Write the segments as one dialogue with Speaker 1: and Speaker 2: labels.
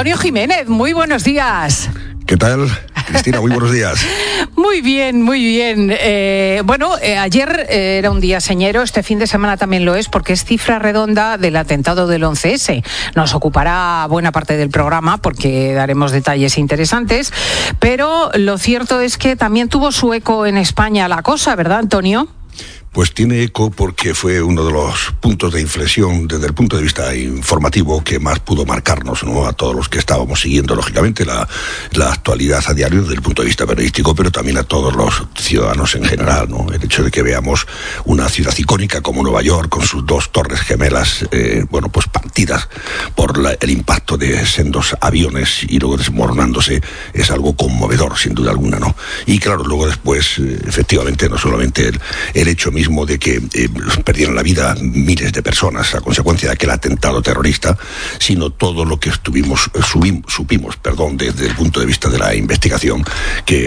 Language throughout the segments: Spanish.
Speaker 1: Antonio Jiménez, muy buenos días.
Speaker 2: ¿Qué tal, Cristina? Muy buenos días.
Speaker 1: Muy bien, muy bien. Ayer era un día señero, este fin de semana también lo es, porque es cifra redonda del atentado del 11S. Nos ocupará buena parte del programa porque daremos detalles interesantes, pero lo cierto es que también tuvo su eco en España la cosa, ¿verdad, Antonio?
Speaker 2: Pues tiene eco porque fue uno de los puntos de inflexión desde el punto de vista informativo que más pudo marcarnos, ¿no?, a todos los que estábamos siguiendo, lógicamente, la actualidad a diario desde el punto de vista periodístico, pero también a todos los ciudadanos en general, ¿no? El hecho de que veamos una ciudad icónica como Nueva York, con sus dos torres gemelas, pues partidas por el impacto de sendos aviones y luego desmoronándose, es algo conmovedor, sin duda alguna, ¿no? Y claro, luego después, efectivamente, no solamente el hecho mismo de que perdieron la vida miles de personas a consecuencia de aquel atentado terrorista, sino todo lo que supimos desde el punto de vista de la investigación, que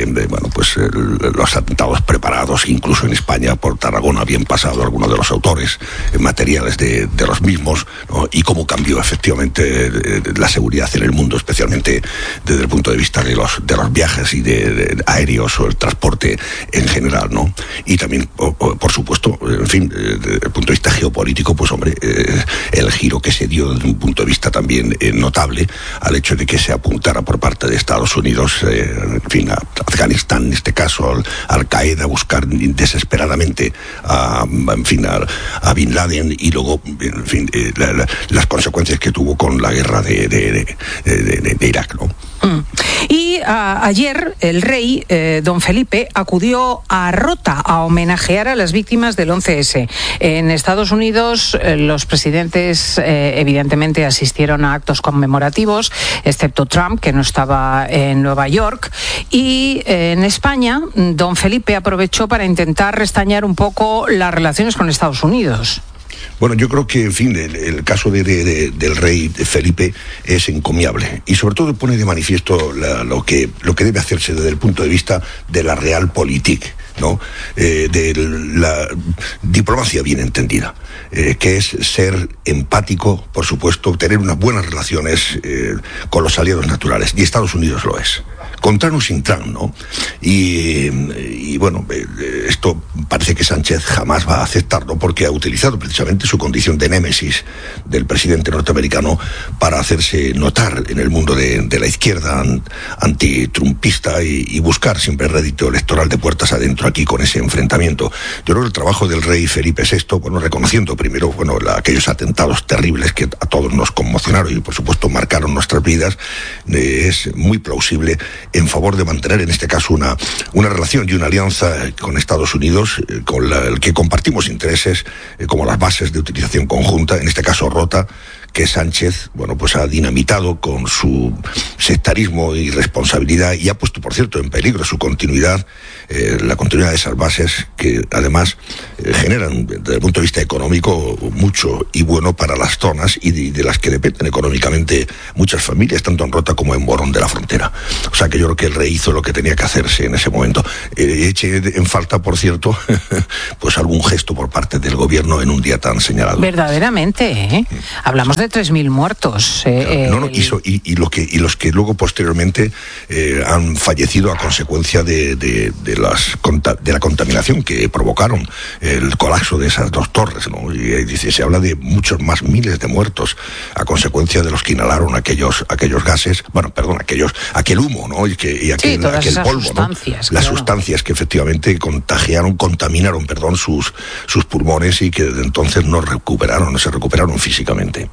Speaker 2: los atentados preparados incluso en España por Tarragona habían pasado algunos de los autores materiales de los mismos, ¿no? Y cómo cambió efectivamente la seguridad en el mundo, especialmente desde el punto de vista de los viajes y de aéreos o el transporte en general, ¿no? Y también, por supuesto, en fin, desde el punto de vista geopolítico, pues hombre, el giro que se dio desde un punto de vista también notable al hecho de que se apuntara por parte de Estados Unidos, en fin, a Afganistán, en este caso, Al Qaeda, a buscar desesperadamente a Bin Laden, y luego, en fin, las consecuencias que tuvo con la guerra de Irak, ¿no?
Speaker 1: Y ayer el rey, don Felipe, acudió a Rota a homenajear a las víctimas del 11S. En Estados Unidos los presidentes evidentemente asistieron a actos conmemorativos, excepto Trump, que no estaba en Nueva York. Y en España, don Felipe aprovechó para intentar restañar un poco las relaciones con Estados Unidos.
Speaker 2: Bueno, yo creo que, en fin, el caso del rey Felipe es encomiable y sobre todo pone de manifiesto lo que debe hacerse desde el punto de vista de la realpolitik, ¿no? De la diplomacia bien entendida, que es ser empático, por supuesto, tener unas buenas relaciones con los aliados naturales, y Estados Unidos lo es. Con Trump o sin Trump, ¿no? Y bueno, esto parece que Sánchez jamás va a aceptarlo, porque ha utilizado precisamente su condición de némesis del presidente norteamericano para hacerse notar en el mundo de la izquierda antitrumpista y buscar siempre rédito electoral de puertas adentro aquí con ese enfrentamiento. Yo creo que el trabajo del rey Felipe VI, reconociendo primero, aquellos atentados terribles que a todos nos conmocionaron y por supuesto marcaron nuestras vidas, es muy plausible en favor de mantener en este caso una relación y una alianza con Estados Unidos, con el que compartimos intereses, como las bases de utilización conjunta, en este caso Rota, que Sánchez, ha dinamitado con su sectarismo y irresponsabilidad, y ha puesto, por cierto, en peligro su continuidad, la continuidad de esas bases que además generan, desde el punto de vista económico, mucho y bueno para las zonas y de las que dependen económicamente muchas familias, tanto en Rota como en Morón de la Frontera. O sea que yo creo que el rey hizo lo que tenía que hacerse en ese momento. Eché en falta, por cierto, pues algún gesto por parte del gobierno en un día tan señalado.
Speaker 1: Verdaderamente, ¿eh? Hablamos de 3.000 muertos.
Speaker 2: Y los que luego posteriormente han fallecido a consecuencia de la contaminación que provocaron el colapso de esas dos torres, ¿no? Y se habla de muchos más miles de muertos a consecuencia de los que inhalaron aquellos gases, aquel humo, ¿no? y aquel polvo, ¿no? Las sustancias que efectivamente contaminaron sus pulmones, y que desde entonces no se recuperaron físicamente.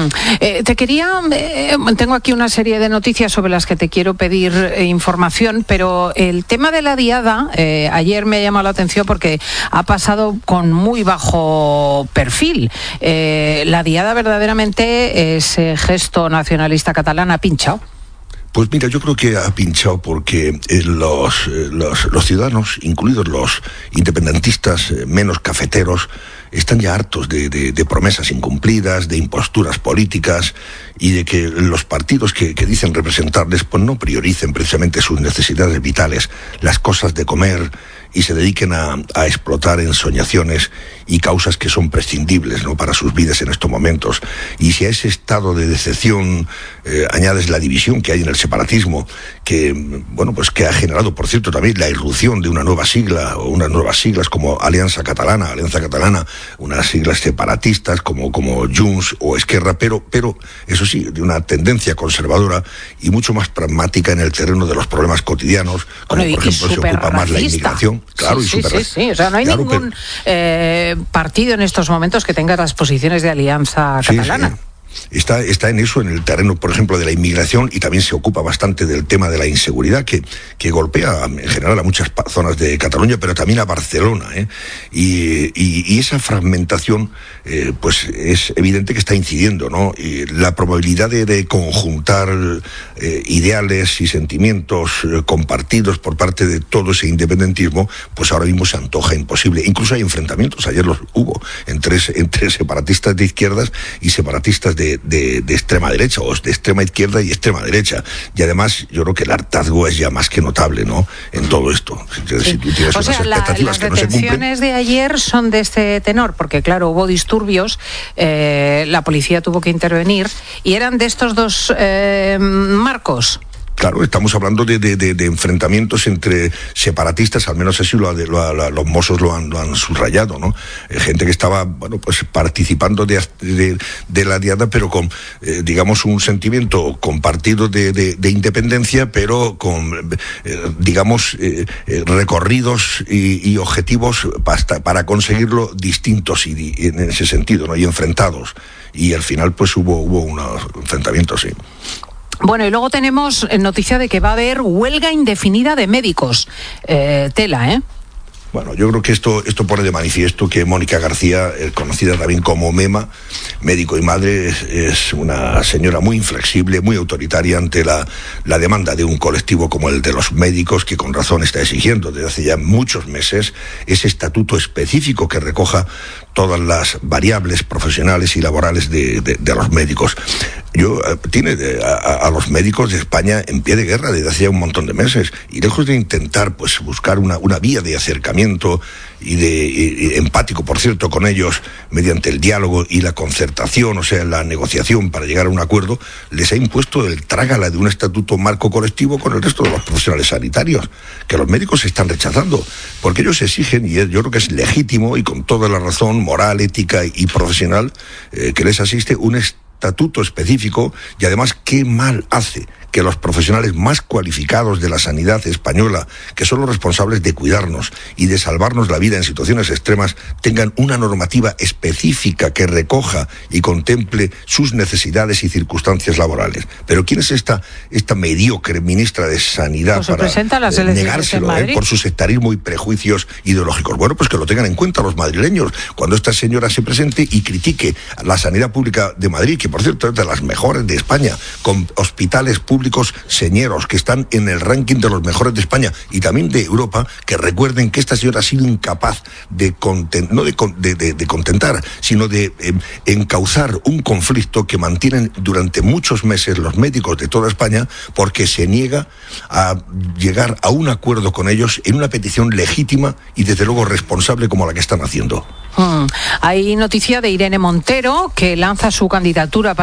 Speaker 1: Tengo aquí una serie de noticias sobre las que te quiero pedir información, pero el tema de la diada, ayer me ha llamado la atención porque ha pasado con muy bajo perfil. La diada verdaderamente, ese gesto nacionalista catalán, ha pinchado.
Speaker 2: Pues mira, yo creo que ha pinchado porque los ciudadanos, incluidos los independentistas menos cafeteros, están ya hartos de promesas incumplidas, de imposturas políticas, y de que los partidos que dicen representarles pues no prioricen precisamente sus necesidades vitales, las cosas de comer y se dediquen a explotar ensoñaciones y causas que son prescindibles, ¿no?, para sus vidas en estos momentos. Y si a ese estado de decepción añades la división que hay en el separatismo, que, bueno, pues que ha generado, por cierto, también la irrupción de una nueva sigla, o unas nuevas siglas como Alianza Catalana, unas siglas separatistas como Junts o Esquerra, pero eso sí, de una tendencia conservadora y mucho más pragmática en el terreno de los problemas cotidianos, como
Speaker 1: bueno,
Speaker 2: por ejemplo se ocupa más la inmigración. Claro,
Speaker 1: sí, sí. O sea, no hay ningún partido en estos momentos que tenga las posiciones de Alianza Catalana.
Speaker 2: Sí. Está en eso, en el terreno, por ejemplo, de la inmigración, y también se ocupa bastante del tema de la inseguridad que golpea en general a muchas zonas de Cataluña, pero también a Barcelona, ¿eh? Y esa fragmentación, pues es evidente que está incidiendo, ¿no? Y la probabilidad de conjuntar ideales y sentimientos compartidos por parte de todo ese independentismo, pues ahora mismo se antoja imposible. Incluso hay enfrentamientos, ayer los hubo, entre separatistas de izquierdas y separatistas de extrema derecha, o de extrema izquierda y extrema derecha. Y además yo creo que el hartazgo es ya más que notable, ¿no?, en todo esto. Si tú tienes unas expectativas que no se cumplen.
Speaker 1: Las detenciones de ayer son de este tenor, porque claro, hubo disturbios, la policía tuvo que intervenir, y eran de estos dos marcos.
Speaker 2: Claro, estamos hablando de enfrentamientos entre separatistas, al menos así los Mossos lo han subrayado, ¿no? Gente que estaba, bueno, pues participando de la diada, pero con, digamos, un sentimiento compartido de independencia, pero con, digamos, recorridos y objetivos para conseguirlo distintos y en ese sentido, ¿no?, y enfrentados. Y al final, pues hubo unos enfrentamientos, sí.
Speaker 1: Bueno, y luego tenemos noticia de que va a haber huelga indefinida de médicos. Tela, ¿eh?
Speaker 2: Bueno, yo creo que esto pone de manifiesto que Mónica García, conocida también como Mema, médico y madre, es una señora muy inflexible, muy autoritaria ante la demanda de un colectivo como el de los médicos, que con razón está exigiendo desde hace ya muchos meses ese estatuto específico que recoja todas las variables profesionales y laborales de los médicos. Tiene a los médicos de España en pie de guerra desde hace ya un montón de meses, y lejos de intentar, pues, buscar una vía de acercamiento y empático, por cierto, con ellos, mediante el diálogo y la concertación, o sea, la negociación para llegar a un acuerdo, les ha impuesto el trágala de un estatuto marco colectivo con el resto de los profesionales sanitarios, que los médicos están rechazando, porque ellos exigen, y yo creo que es legítimo y con toda la razón moral, ética y profesional que les asiste, un estatuto específico. Y además, qué mal hace que los profesionales más cualificados de la sanidad española, que son los responsables de cuidarnos y de salvarnos la vida en situaciones extremas, tengan una normativa específica que recoja y contemple sus necesidades y circunstancias laborales. Pero ¿quién es esta mediocre ministra de Sanidad
Speaker 1: pues
Speaker 2: para negárselo por su sectarismo y prejuicios ideológicos? Bueno, pues que lo tengan en cuenta los madrileños cuando esta señora se presente y critique a la sanidad pública de Madrid, que por cierto es de las mejores de España, con hospitales públicos señeros que están en el ranking de los mejores de España y también de Europa. Que recuerden que esta señora ha sido incapaz no de contentar, sino de encauzar un conflicto que mantienen durante muchos meses los médicos de toda España, porque se niega a llegar a un acuerdo con ellos en una petición legítima y desde luego responsable como la que están haciendo.
Speaker 1: Hay noticia de Irene Montero, que lanza su candidatura para